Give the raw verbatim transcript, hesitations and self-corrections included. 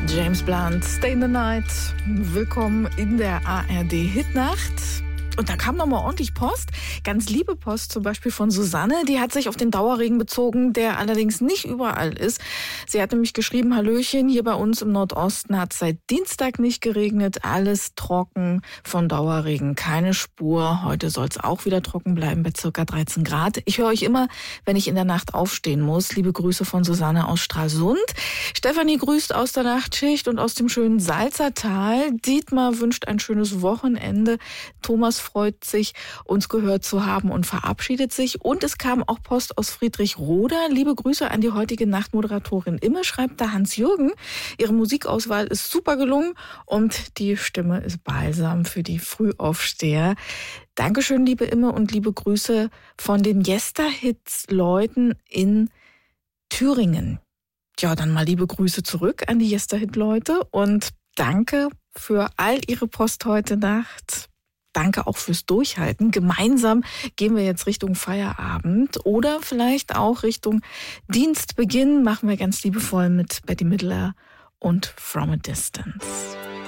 James Blunt, Stay in the Night. Willkommen in der A R D-Hitnacht. Und da kam nochmal ordentlich Post, ganz liebe Post, zum Beispiel von Susanne. Die hat sich auf den Dauerregen bezogen, der allerdings nicht überall ist. Sie hat nämlich geschrieben, Hallöchen, hier bei uns im Nordosten hat seit Dienstag nicht geregnet, alles trocken von Dauerregen, keine Spur. Heute soll es auch wieder trocken bleiben bei circa dreizehn Grad. Ich höre euch immer, wenn ich in der Nacht aufstehen muss. Liebe Grüße von Susanne aus Stralsund. Stefanie grüßt aus der Nachtschicht und aus dem schönen Salzertal. Dietmar wünscht ein schönes Wochenende. Thomas freut sich, uns gehört zu haben und verabschiedet sich. Und es kam auch Post aus Friedrichroda. Liebe Grüße an die heutige Nachtmoderatorin Imme, schreibt da Hans-Jürgen. Ihre Musikauswahl ist super gelungen und die Stimme ist balsam für die Frühaufsteher. Dankeschön, liebe Imme, und liebe Grüße von den Jester-Hits-Leuten in Thüringen. Ja, dann mal liebe Grüße zurück an die Jester-Hit-Leute und danke für all Ihre Post heute Nacht. Danke auch fürs Durchhalten. Gemeinsam gehen wir jetzt Richtung Feierabend oder vielleicht auch Richtung Dienstbeginn. Machen wir ganz liebevoll mit Bette Midler und From a Distance.